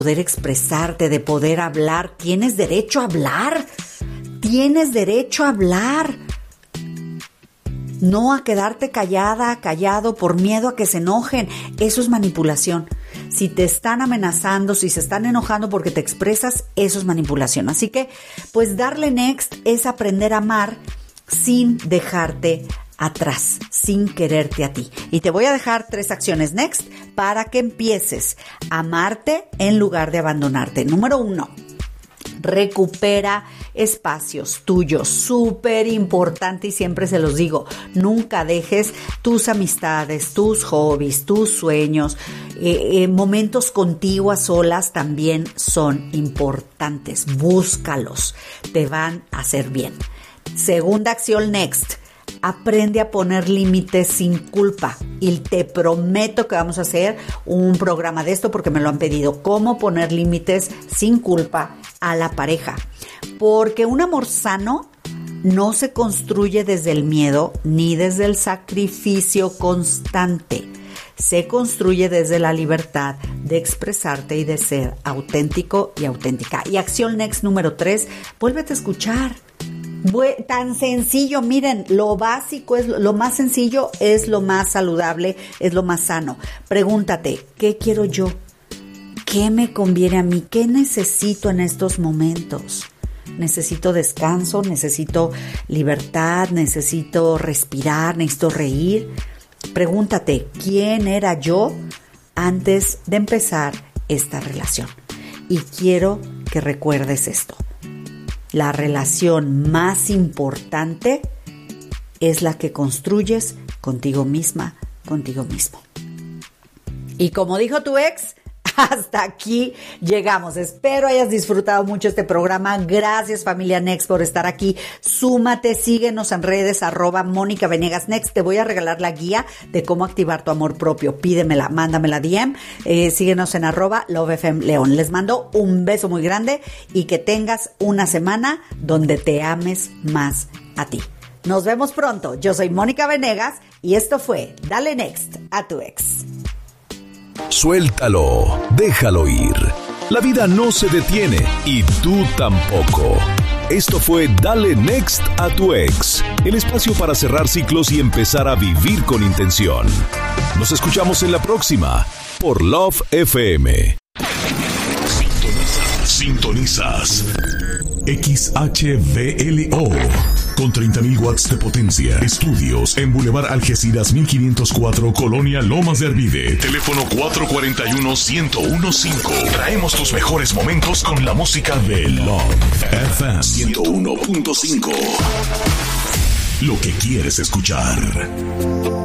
poder expresarte, de poder hablar. Tienes derecho a hablar. Tienes derecho a hablar. No a quedarte callado por miedo a que se enojen. Eso es manipulación. Si te están amenazando, si se están enojando porque te expresas, eso es manipulación. Así que, pues darle next es aprender a amar sin dejarte atrás, sin quererte a ti. Y te voy a dejar 3 acciones next para que empieces a amarte en lugar de abandonarte. Número 1. Recupera espacios tuyos, súper importante y siempre se los digo, nunca dejes tus amistades, tus hobbies, tus sueños, momentos contigo a solas también son importantes, búscalos, te van a hacer bien. Segunda acción next. Aprende a poner límites sin culpa y te prometo que vamos a hacer un programa de esto porque me lo han pedido, cómo poner límites sin culpa a la pareja, porque un amor sano no se construye desde el miedo ni desde el sacrificio constante, se construye desde la libertad de expresarte y de ser auténtico y auténtica. Y acción next número 3, vuélvete a escuchar. Tan sencillo, miren, lo básico es lo más sencillo, es lo más saludable, es lo más sano. Pregúntate, ¿qué quiero yo? ¿Qué me conviene a mí? ¿Qué necesito en estos momentos? Necesito descanso, necesito libertad, necesito respirar, necesito reír. Pregúntate, ¿quién era yo antes de empezar esta relación? Y quiero que recuerdes esto. La relación más importante es la que construyes contigo misma, contigo mismo. Y como dijo tu ex, hasta aquí llegamos. Espero hayas disfrutado mucho este programa. Gracias, familia Next, por estar aquí. Súmate, síguenos en redes, @Mónica Venegas Next. Te voy a regalar la guía de cómo activar tu amor propio. Pídemela, mándamela DM. Síguenos en @LoveFMLeón. Les mando un beso muy grande y que tengas una semana donde te ames más a ti. Nos vemos pronto. Yo soy Mónica Venegas y esto fue Dale Next a tu ex. Suéltalo, déjalo ir. La vida no se detiene y tú tampoco. Esto fue Dale Next a tu ex, el espacio para cerrar ciclos y empezar a vivir con intención. Nos escuchamos en la próxima por Love FM. Sintonizas XHVLO con 30,000 watts de potencia. Estudios en Boulevard Algeciras 1504, Colonia Lomas de Arvide. Teléfono 441-1015. Traemos tus mejores momentos con la música de Love FM 101.5. Lo que quieres escuchar.